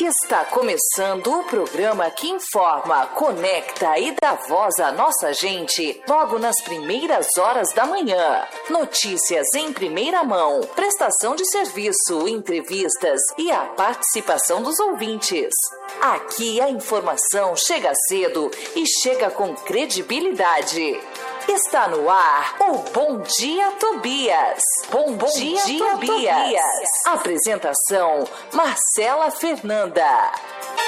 Está começando o programa que informa, conecta e dá voz à nossa gente logo nas primeiras horas da manhã. Notícias em primeira mão, prestação de serviço, entrevistas e a participação dos ouvintes. Aqui a informação chega cedo e chega com credibilidade. Está no ar o Bom Dia Tobias. Bom dia, Tobias. Apresentação, Marcela Fernanda.